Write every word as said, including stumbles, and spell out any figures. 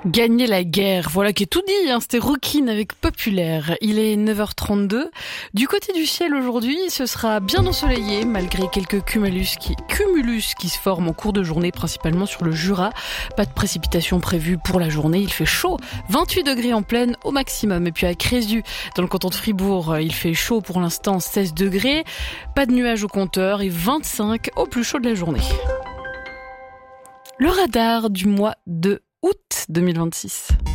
Gagner la guerre, voilà qui est tout dit, hein. C'était Rookin avec Populaire. Il est neuf heures trente-deux. Du côté du ciel aujourd'hui, ce sera bien ensoleillé malgré quelques cumulus qui, cumulus qui se forment en cours de journée, principalement sur le Jura. Pas de précipitations prévues pour la journée, il fait chaud, vingt-huit degrés en pleine au maximum. Et puis à Crézu, dans le canton de Fribourg, il fait chaud pour l'instant, seize degrés. Pas de nuages au compteur et vingt-cinq au plus chaud de la journée. Le radar du mois de août deux mille vingt-six.